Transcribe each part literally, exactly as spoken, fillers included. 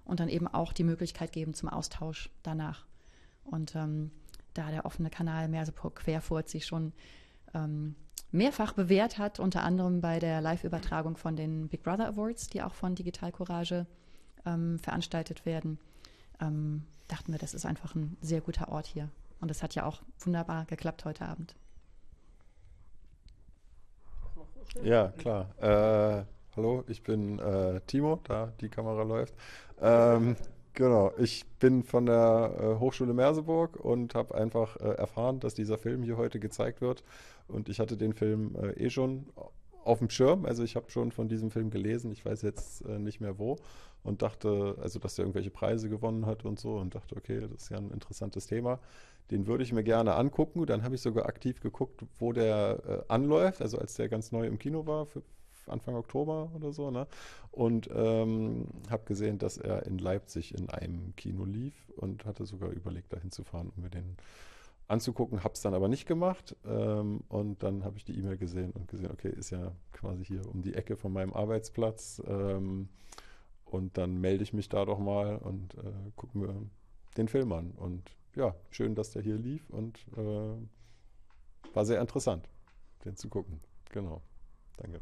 und dann eben auch die Möglichkeit geben zum Austausch danach. Und ähm, da der offene Kanal Merseburg Querfurt sich schon ähm, mehrfach bewährt hat, unter anderem bei der Live-Übertragung von den Big Brother Awards, die auch von Digital Courage ähm, veranstaltet werden, ähm, dachten wir, das ist einfach ein sehr guter Ort hier. Und es hat ja auch wunderbar geklappt heute Abend. Ja, klar. Äh, hallo, ich bin äh, Timo, da die Kamera läuft. Ähm, genau, ich bin von der äh, Hochschule Merseburg und habe einfach äh, erfahren, dass dieser Film hier heute gezeigt wird. Und ich hatte den Film äh, eh schon auf dem Schirm. Also ich habe schon von diesem Film gelesen. Ich weiß jetzt äh, nicht mehr wo. Und dachte, also dass er irgendwelche Preise gewonnen hat und so. Und dachte, okay, das ist ja ein interessantes Thema. Den würde ich mir gerne angucken. Dann habe ich sogar aktiv geguckt, wo der äh, anläuft. Also als der ganz neu im Kino war, für Anfang Oktober oder so. Ne? Und ähm, habe gesehen, dass er in Leipzig in einem Kino lief. Und hatte sogar überlegt, da hinzufahren, um mir den anzugucken. Habe es dann aber nicht gemacht. Ähm, und dann habe ich die E-Mail gesehen und gesehen, okay, ist ja quasi hier um die Ecke von meinem Arbeitsplatz. Ähm, und dann melde ich mich da doch mal und äh, gucke mir den Film an. Und ja, schön, dass der hier lief und äh, war sehr interessant, den zu gucken. Genau. Danke.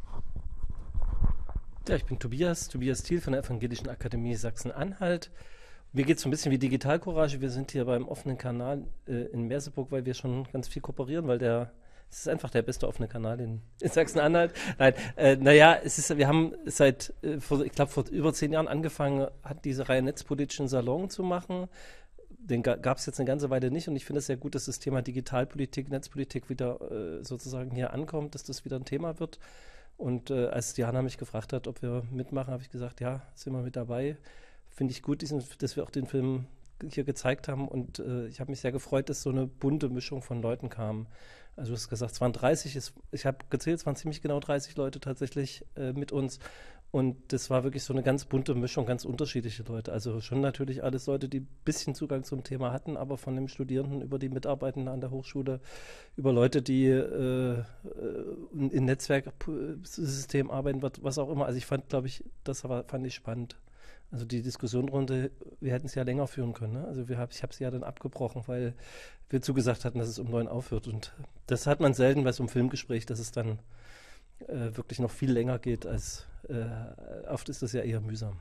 Ja, ich bin Tobias, Tobias Thiel von der Evangelischen Akademie Sachsen-Anhalt. Mir geht es so ein bisschen wie Digital Courage. Wir sind hier beim offenen Kanal äh, in Merseburg, weil wir schon ganz viel kooperieren, weil der es ist einfach der beste offene Kanal in, in Sachsen-Anhalt. Nein, äh, naja, es ist, wir haben seit, äh, vor, ich glaube, vor über zehn Jahren angefangen, hat diese Reihe netzpolitischen Salon zu machen. Den ga, gab es jetzt eine ganze Weile nicht und ich finde es sehr gut, dass das Thema Digitalpolitik, Netzpolitik wieder äh, sozusagen hier ankommt, dass das wieder ein Thema wird. Und äh, als Diana mich gefragt hat, ob wir mitmachen, habe ich gesagt, ja, sind wir mit dabei. Finde ich gut, diesen, dass wir auch den Film hier gezeigt haben und äh, ich habe mich sehr gefreut, dass so eine bunte Mischung von Leuten kam. Also du hast gesagt, es waren dreißig, es, ich habe gezählt, es waren ziemlich genau dreißig Leute tatsächlich äh, mit uns und das war wirklich so eine ganz bunte Mischung, ganz unterschiedliche Leute. Also schon natürlich alles Leute, die ein bisschen Zugang zum Thema hatten, aber von den Studierenden über die Mitarbeitenden an der Hochschule, über Leute, die äh, in Netzwerksystemen arbeiten, was auch immer. Also ich fand, glaube ich, das war, fand ich spannend. Also die Diskussionrunde, wir hätten es ja länger führen können. Ne? Also wir hab, ich habe sie ja dann abgebrochen, weil wir zugesagt hatten, dass es um neun aufhört. Und das hat man selten bei so einem Filmgespräch, dass es dann äh, wirklich noch viel länger geht, als äh, oft ist das ja eher mühsam.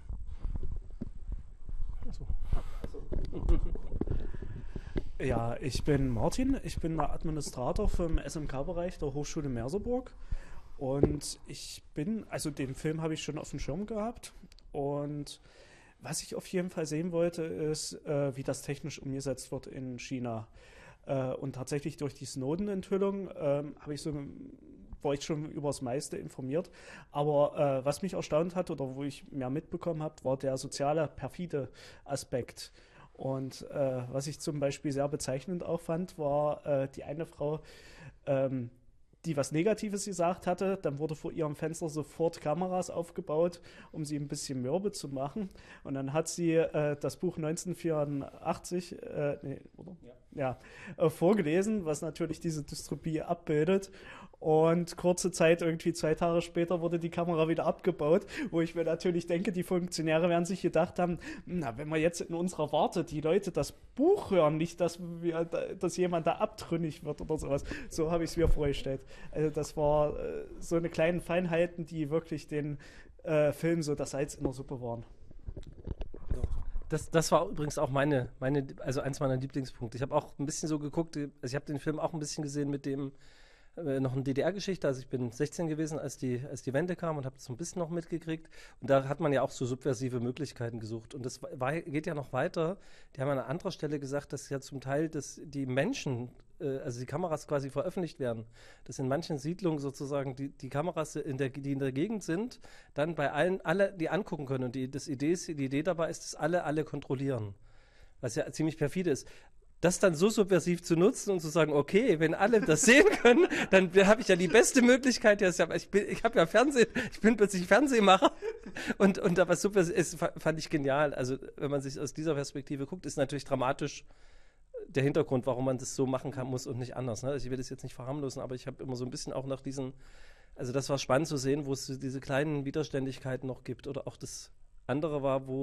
So. Ja, ich bin Martin, ich bin der Administrator vom S M K-Bereich der Hochschule Merseburg. Und ich bin, also den Film habe ich schon auf dem Schirm gehabt. Und was ich auf jeden Fall sehen wollte, ist, äh, wie das technisch umgesetzt wird in China. Äh, und tatsächlich durch die Snowden-Enthüllung äh, habe ich so, war ich schon über das meiste informiert. Aber äh, was mich erstaunt hat oder wo ich mehr mitbekommen habe, war der soziale, perfide Aspekt. Und äh, was ich zum Beispiel sehr bezeichnend auch fand, war äh, die eine Frau, ähm, die was Negatives gesagt hatte, dann wurde vor ihrem Fenster sofort Kameras aufgebaut, um sie ein bisschen mürbe zu machen. Und dann hat sie äh, das Buch neunzehnhundertvierundachtzig äh, nee, oder? Ja. Ja, äh, vorgelesen, was natürlich diese Dystopie abbildet. Und kurze Zeit, irgendwie zwei Tage später, wurde die Kamera wieder abgebaut, wo ich mir natürlich denke, die Funktionäre werden sich gedacht haben, na, wenn wir jetzt in unserer Warte die Leute das Buch hören, nicht, dass, wir, dass jemand da abtrünnig wird oder sowas. So habe ich es mir vorgestellt. Also das war äh, so eine kleinen Feinheiten, die wirklich den äh, Film so das Salz in der Suppe waren. Das, das war übrigens auch meine, meine, also eins meiner Lieblingspunkte. Ich habe auch ein bisschen so geguckt, also ich habe den Film auch ein bisschen gesehen mit dem noch eine D D R-Geschichte, also ich bin sechzehn gewesen, als die, als die Wende kam und habe das so ein bisschen noch mitgekriegt und da hat man ja auch so subversive Möglichkeiten gesucht und das war, geht ja noch weiter, die haben an einer anderen Stelle gesagt, dass ja zum Teil dass die Menschen, äh, also die Kameras quasi veröffentlicht werden, dass in manchen Siedlungen sozusagen die, die Kameras, in der, die in der Gegend sind, dann bei allen, alle die angucken können und die, das Idee ist, die Idee dabei ist, dass alle, alle kontrollieren, was ja ziemlich perfide ist. Das dann so subversiv zu nutzen und zu sagen, okay, wenn alle das sehen können, dann habe ich ja die beste Möglichkeit. Ja, ich bin, ich habe ja Fernsehen, ich bin plötzlich Fernsehmacher und und da was subversiv ist, fand ich genial. Also wenn man sich aus dieser Perspektive guckt, ist natürlich dramatisch der Hintergrund, warum man das so machen kann muss und nicht anders. Ne? Also ich will das jetzt nicht verharmlosen, aber ich habe immer so ein bisschen auch nach diesen, also das war spannend zu sehen, wo es diese kleinen Widerständigkeiten noch gibt oder auch das andere war, wo